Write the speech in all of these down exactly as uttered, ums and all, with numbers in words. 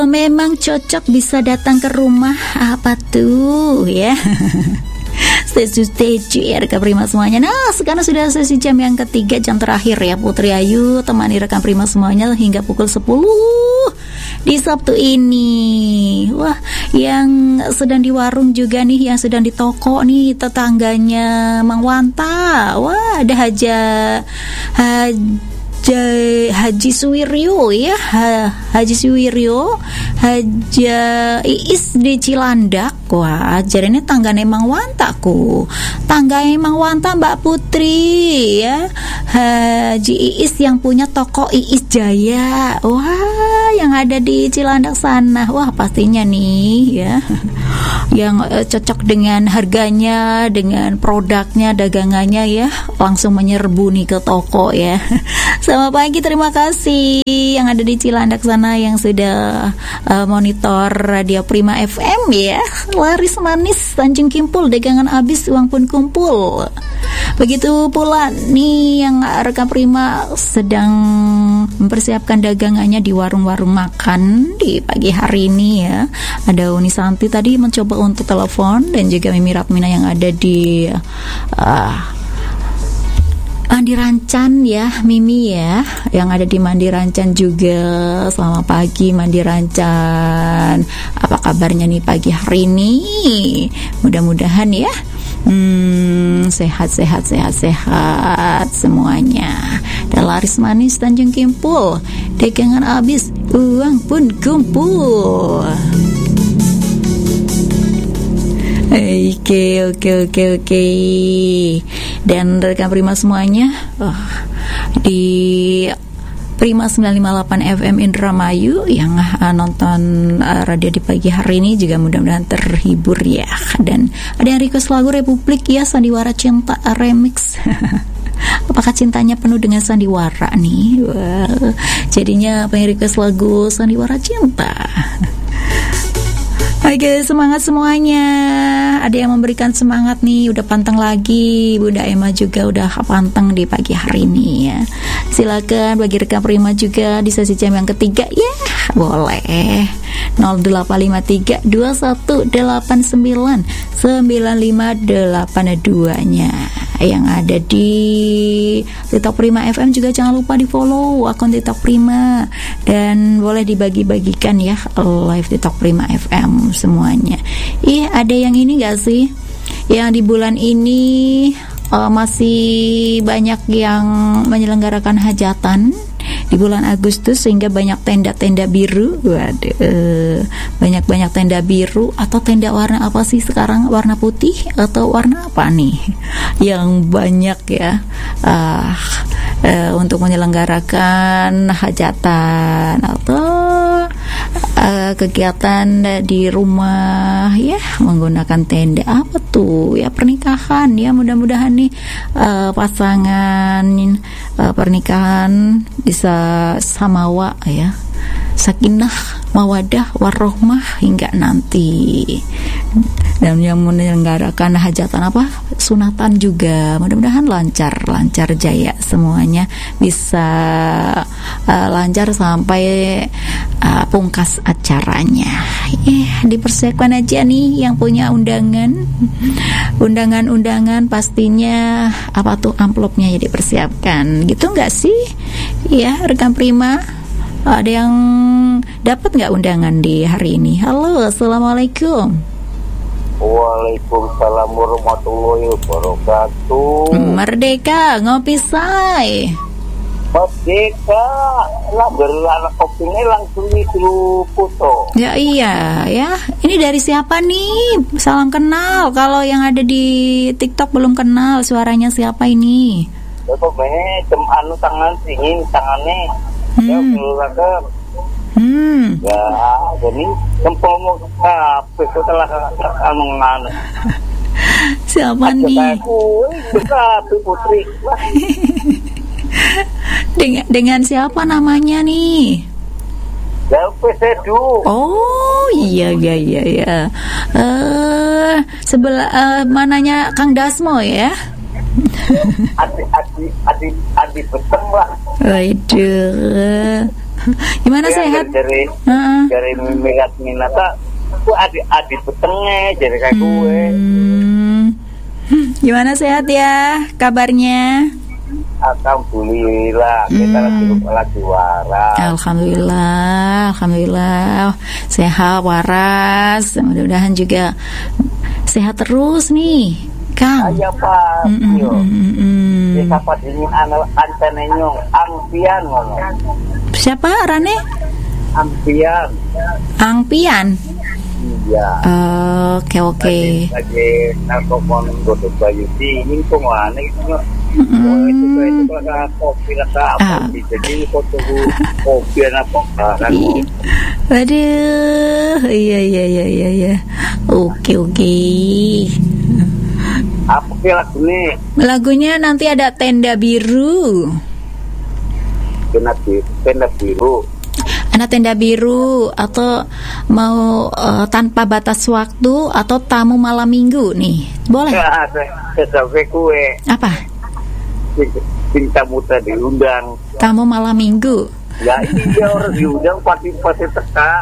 memang cocok bisa datang ke rumah. Apa tuh ya? Setuju ya rekan Prima semuanya. Nah sekarang sudah sesi jam yang ketiga, jam terakhir ya. Putri Ayu temani rekan Prima semuanya hingga pukul sepuluh di Sabtu ini. Wah, yang sedang di warung juga nih, yang sedang di toko nih, tetangganya Mang Wanta. Wah, ada Haja Haja Haji Suwiryo ya, ha, Haji Suwiryo, Haja Iis di Cilandak. Wah, jarene tanggane Mang Wanta ku. Tanggane Mang Wanta Mbak Putri ya. Haji Iis yang punya toko Iis Jaya. Wah, yang ada di Cilandak sana. Wah, pastinya nih ya. Yang uh, cocok dengan harganya, dengan produknya, dagangannya ya. Langsung menyerbu nih ke toko ya. Selamat pagi, terima kasih yang ada di Cilandak sana yang sudah uh, monitor Radio Prima F M ya. Laris manis, Tanjung Kimpul, dagangan habis, uang pun kumpul. Begitu pula nih yang rekan Prima sedang mempersiapkan dagangannya di warung-warung makan di pagi hari ini ya. Ada Uni Santi tadi mencoba untuk telepon, dan juga Mimi Ratmina yang ada di uh, Mandi Rancan ya, Mimi ya, yang ada di Mandi Rancan juga. Selamat pagi Mandi Rancan. Apa kabarnya nih pagi hari ini? Mudah-mudahan ya hmm, sehat, sehat, sehat, sehat semuanya. Dan laris manis Tanjung Kimpul, dagangan habis, uang pun kumpul. Oke, oke, oke, oke. Dan rekan Prima semuanya, oh, di Prima sembilan lima delapan F M Indramayu yang uh, nonton uh, radio di pagi hari ini juga mudah-mudahan terhibur ya. Dan ada yang request lagu Republik ya, Sandiwara Cinta Remix. Apakah cintanya penuh dengan sandiwara nih? Wow. Jadinya pengen request lagu Sandiwara Cinta. Oke, semangat semuanya. Ada yang memberikan semangat nih, udah pantang lagi. Bunda Emma juga udah pantang di pagi hari ini ya. Silakan bagi rekan Prima juga di sesi jam yang ketiga ya, boleh. nol delapan lima tiga dua satu delapan sembilan sembilan lima delapan dua nya yang ada di TikTok Prima F M. Juga jangan lupa di follow akun TikTok Prima, dan boleh dibagi-bagikan ya live TikTok Prima F M semuanya. Ih, ada yang ini gak sih, yang di bulan ini uh, masih banyak yang menyelenggarakan hajatan di bulan Agustus, sehingga banyak tenda-tenda biru. Waduh, banyak-banyak tenda biru. Atau tenda warna apa sih sekarang? Warna putih atau warna apa nih yang banyak ya uh, uh, untuk menyelenggarakan hajatan atau uh, kegiatan di rumah ya, menggunakan tenda. Apa tuh ya, pernikahan ya. Mudah-mudahan nih uh, pasangan uh, pernikahan bisa samawa ya, sakinah, mawadah, warohmah hingga nanti. Dan yang menyelenggarakan hajatan apa, sunatan juga, mudah-mudahan lancar, lancar jaya semuanya, bisa uh, lancar sampai uh, pungkas acaranya. Eh, dipersiapkan aja nih yang punya undangan, undangan-undangan pastinya apa tuh amplopnya ya dipersiapkan, gitu nggak sih? Ya, rekan Prima, ada yang dapat nggak undangan di hari ini? Halo, assalamualaikum. Waalaikumsalam warahmatullahi wabarakatuh. Merdeka, ngopi say. Merdeka, lah berlana kopinya langsung itu foto. Ya iya, ya. Ini dari siapa nih? Salam kenal. Kalau yang ada di TikTok belum kenal, suaranya siapa ini? Ya kok banyak tem anu tangan dingin tangannya. Hmm. Ya keluarga. Hmm. Ya, jadi kempolmu apa setelah anu ngane. Siapa nih? Aku bisa Putri. dengan dengan siapa namanya nih? Ya Pesedu. Oh iya iya iya ya. Eh sebelah uh, mananya Kang Dasmo ya? Adi adi adi adi beteng lah. Waduh. Gimana Ya, sehat? dari Heeh. dari minat minata aku adik adik petengnya jadi kayak gue. Hmm. Gimana sehat ya kabarnya? Alhamdulillah kita Hmm. lagi lagi waras. Alhamdulillah, alhamdulillah sehat waras. Mudah-mudahan juga sehat terus nih, Kang. Aja Pak, Mm, mm, yo. mm, mm, mm. Ya siapa dingin anak antene nyong, ampian ngomong. Siapa Rane? Ampian. Angpian. Iya. Oke oke. Lagi narkopon godok bayu dingin kok aneh itu. Mm-mm. Oh, itu tuh itu kalau kopi rasa Ah. apa sih? Jadi foto kopi apa kan? Iya. Waduh, iya iya iya iya iya. Oke oke. Apa sih lagu nih? Lagunya nanti ada Tenda Biru. Kena biru, kena biru. Ada Tenda Biru atau mau eh, Tanpa Batas Waktu atau Tamu Malam Minggu nih. Boleh? Ya, saya sampai kue. Apa? Cinta muda diundang. Tamu Malam Minggu. Ya iya orang diundang pasti pasti teka.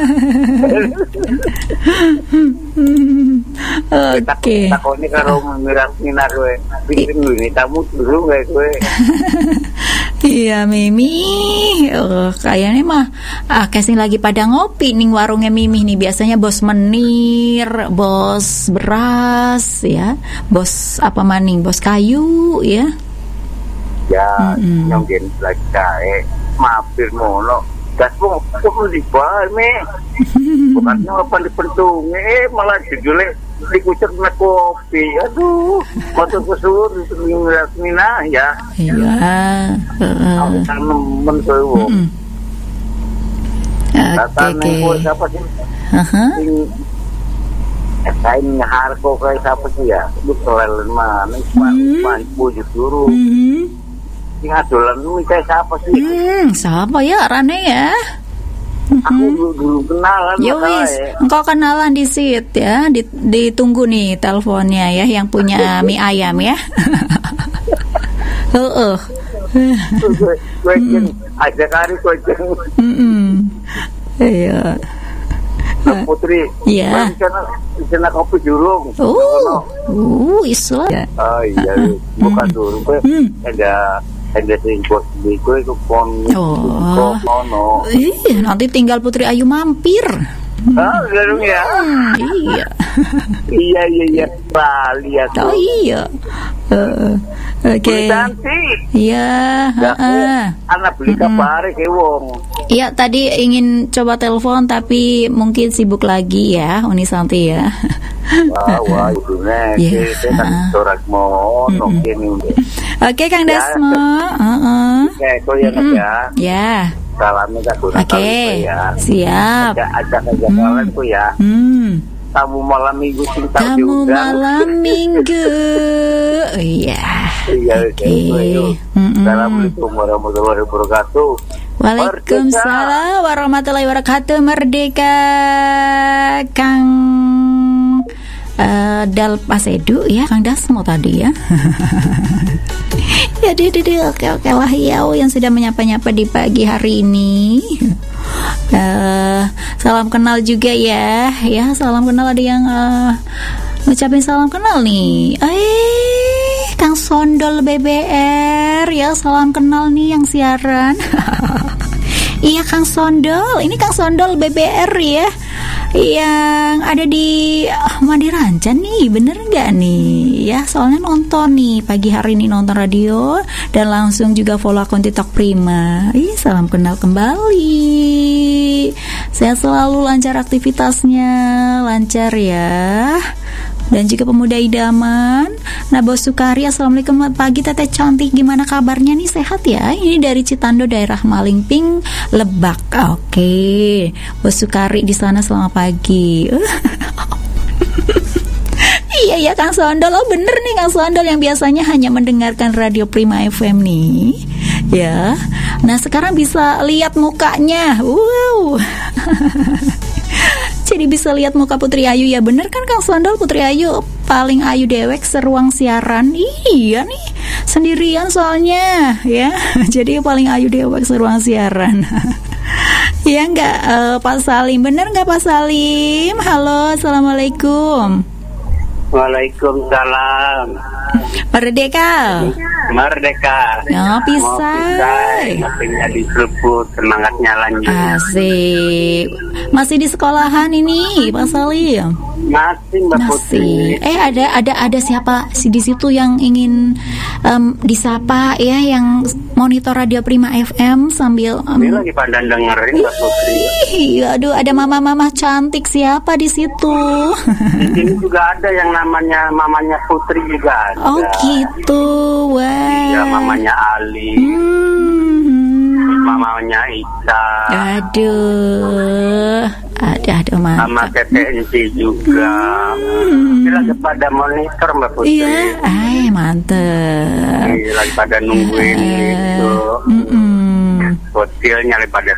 Oke. Takutnya kalau miras minar gue, bikin gue ini tamu dulu nggak gue. Iya Mimi, oh, kayaknya mah ah, casing lagi pada ngopi nih warungnya Mimi nih. Biasanya bos menir, bos beras ya, bos apa maning, bos kayu ya. Ya, Mm-mm. yang gen lagi kae, mampir mono. Gas pun pun di bar me. Bukan apa di pentung, eh malah judulnya dikucek na kopi. Aduh, masuk kesur itu miras mina ya. Iya. Aku Uh, kan nemen kowe. mm-mm. Oke Kata oke. neng kowe siapa sih? Aha. Sing kain ngahar kok kayak siapa sih ya? Lu kelelen mana? Hmm. Pan pujuk dulu. Mhm. Sing adolan lu kayak siapa sih? Hmm, siapa ya Rane ya? Aku dulu, dulu kenalan Ya makanya. wis, engkau kenalan di sit ya, Di- ditunggu nih teleponnya ya, yang punya mie ayam ya. Heeh. Gue gue jeng ada kari gue jeng Mm-mm. Iya. Putri. Iya. Di sana di sana kopi jurung. Oh, uh, Islam. Ya. Oh iya, bukan dulu gue Hmm. ada ada sing bos di gue itu pon. Oh. Kono. Ih, nanti tinggal Putri Ayu mampir. Ah, garung ya. Hmm, iya. Iya iya iya. Bali aku. Oh iya. Heeh. Oke. Beli cantik. Iya, Ya, heeh. anak beli kapare ke wong. Iya, tadi ingin coba telepon tapi mungkin sibuk lagi ya, Uni Santi ya. Wah, wah itu nih. Iya. Kita kan corak mau nongkin ini. Oke, Kang Ya. Dasmo. Heeh. Oke, kau yang Mm-mm. ya. Ya. Salamnya tak guna Oke. ya. Siap. Ajak ajak aja kalian ku ya. Hmm. Tamu malam minggu cinta Tamu diundang. malam minggu. Oh, iya. Iya, Oke. itu itu. Mm-mm. Assalamualaikum warahmatullahi wabarakatuh. Waalaikumsalam warahmatullahi wabarakatuh. Merdeka, Kang uh, Dal Pasedu ya, Kang Dasmo tadi ya. Ya, deh, deh, deh. Oke, oke lah ya, oh, yang sudah menyapa-nyapa di pagi hari ini. Eh, salam kenal juga ya, ya salam kenal ada yang uh, ngucapin salam kenal nih. Eh, Kang Sondol B B R ya, salam kenal nih yang siaran. Iya Kang Sondol, ini Kang Sondol B B R ya, yang ada di uh, Madiranca nih, bener nggak nih? Ya soalnya nonton nih pagi hari ini, nonton radio dan langsung juga follow akun TikTok Prima. Ih, salam kenal kembali. Sehat selalu, lancar aktivitasnya, lancar ya. Dan juga pemuda idaman Nabos Sukari, assalamualaikum, selamat pagi teteh cantik, gimana kabarnya nih, sehat ya? Ini dari Citando, daerah Malingping, Lebak. Oke, Bos Sukari di sana, selamat pagi. Iya ya Kang Sondol, oh bener nih Kang Sondol yang biasanya hanya mendengarkan Radio Prima F M nih ya. Nah sekarang bisa lihat mukanya, wow. Jadi bisa lihat muka Putri Ayu ya, bener kan Kang Sondol? Putri Ayu paling ayu dewek seruang siaran. Iya nih, sendirian soalnya ya. Jadi paling ayu dewek seruang siaran. Iya nggak, uh, Pak Salim? Bener nggak Pak Salim? Halo, assalamualaikum. Waalaikumsalam. Merdeka. Merdeka. Oh, pisai. Ngopinya diseruput, semangatnya lanjut. Asik. Masih di sekolahan ini, Pak Salim? Masih, Mbak Putri. Masih. Eh ada ada ada siapa sih di situ yang ingin um, disapa ya, yang monitor Radio Prima F M sambil um, Ini lagi pada dengerin, Mbak Putri. Ih, aduh, ada mama-mama cantik siapa di situ? Di sini juga ada yang namanya mamanya Putri juga ada. Oh gitu, wah. Iya, mamanya Ali. Hmm. Mamanya Ika. Aduh, ada ada mantap. Sama T T N C juga. Hmm. Ini lagi pada monitor, Mbak Putri. Iya, ay mantep. Ini lagi pada nungguin Uh, gitu. mm-mm. Hotelnya lagi pada